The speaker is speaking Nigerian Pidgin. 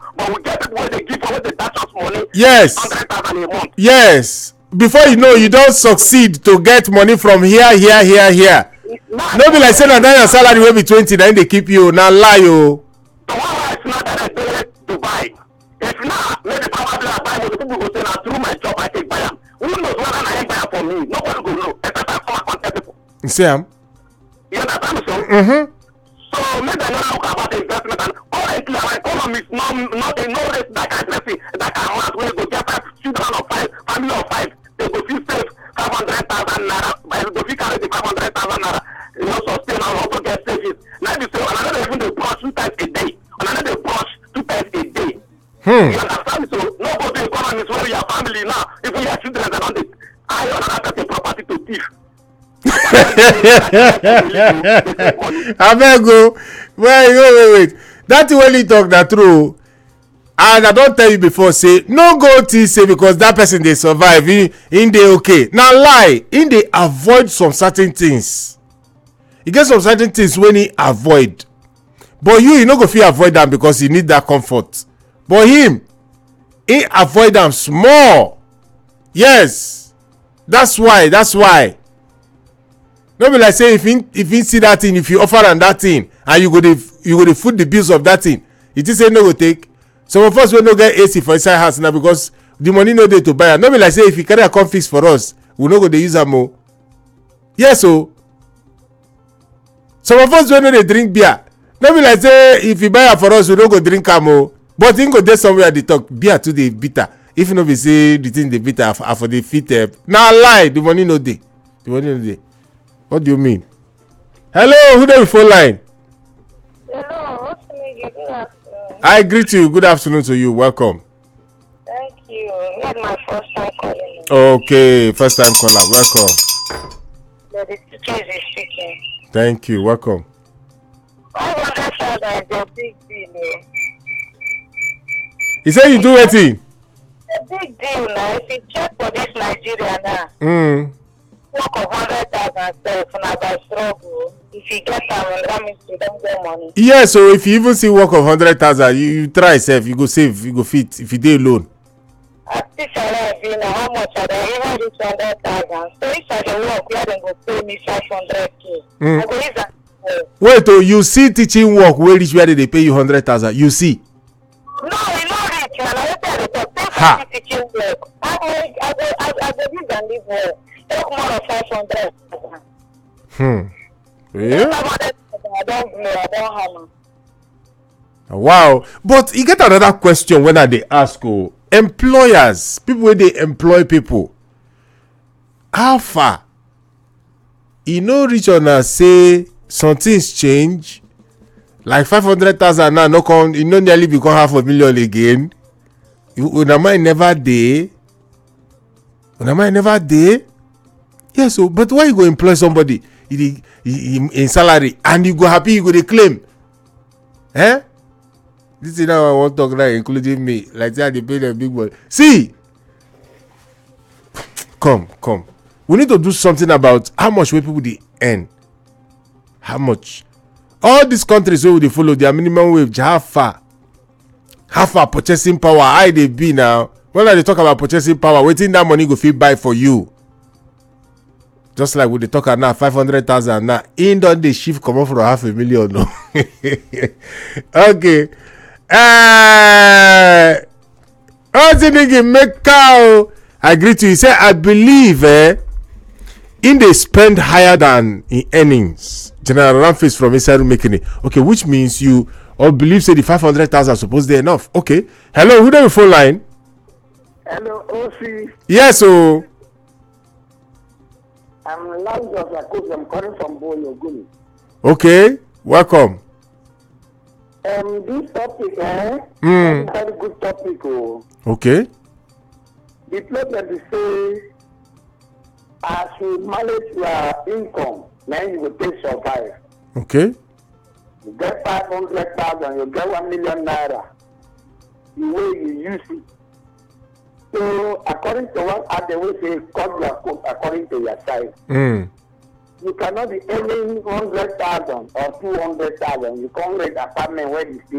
but we get people where they give away the dash us money. Yes. 100,000 a month. Yes. Before you know, you don't succeed to get money from here. No be like say that your salary will be 20, then they keep you. Now lie you. The one why it's not that I pay to buy. If not, maybe probably I buy what people go say now through my job I take buy them. Who knows what I buy for me? Nobody go know. Except I come contact people. You see am? You understand me, so? Mm-hmm. So maybe I don't look about investment and currently our economy is not a no rate that can see that can last when you go get 5 children of 5, family of 5, they go feel save 500,000 naira, but they go feel carry the 500,000 naira, you know, sustain and also get savings. Now you say, another even they brush 2 times a day, another they brush 2 times a day. You understand me? So no go to economy where your family now, even your children are on the eye on another property to thief. I beg go. Wait. That when you talk that true. And I don't tell you before, say no go till say because that person they survive in they okay. Now lie, in they avoid some certain things. You get some certain things when he avoid. But you no go feel avoid them because you need that comfort. But him, he avoid them small. Yes. That's why. No be like say if you see that thing, if you offer am that thing and you go to foot the bills of that thing, it is say no go take. Some of us will no get AC for inside house now because the money no dey to buy am. No be like say if you carry a come fix for us, we no go dey use am o. Yes o. Some of us wey no dey drink beer. No be like say if you buy am for us, we no go drink am o. But him go dey somewhere dey talk beer too dey bitter. If no be say the thing dey bitter for the fit na lie, the money no dey. What do you mean? Hello, who dey phone line? Hello, what's the name? Good afternoon. I greet you. Good afternoon to you. Welcome. Thank you. You're my first time calling. Okay, first time caller. Welcome. The teacher is speaking. Thank you. Welcome. 500,000 is a big deal. He said you do wetin? A big deal now. If you check for this Nigeria now, work of 100,000 self now by struggle. If you get that means you don't get money. Yeah, so if you even see work of 100,000, you try save, you go save, you go fit. If you dey alone. At this arrive now, how much are they? Even this 100,000. So if I dey work, where they go pay me 500k. I go use that. Wait, you see teaching work where reach where they pay you 100,000. You see? No, you know rich, man. I don't tell you. Pay for teaching work. I go use and live well. Take more of 500,000. Yeah. I don't hammer. Wow. But you get another question when they ask employers, people where they employ people. How far? You know, reach on say some things change. Like 500,000 now, no come, you know, nearly become 500,000 again. Una mind never dey. Yes, so but why you go employ somebody in salary and you go happy, you go dey claim? This is now I want to talk now, including me. Like that, they pay them big money. See, come. We need to do something about how much way people they earn. How much? All these countries where they follow their minimum wage, how far purchasing power? How they be now? When they talk about purchasing power, waiting that money go fit buy for you. Just like when they talk now, 500,000 now. In don't they shift come up for 500,000? No. Okay. Make cow. I agree to you. Say I believe in they spend higher than in earnings. General Ramface from inside making it. Okay, which means you all believe say the 500,000 supposed they enough. Okay. Hello, who do you phone line? Hello, OC. Yes, so I'm Lazarus Yakubu. I'm calling from Boyoguni. Okay, welcome. This topic, very good topic. Okay. The problem is say, as you manage your income, then you will take survive. Okay. You get 500,000, you get 1 million naira. The way you use it. So, according to what they will say, cut your coat according to your size. You cannot be earning 100,000 or 200,000. You can't rent apartment where you stay.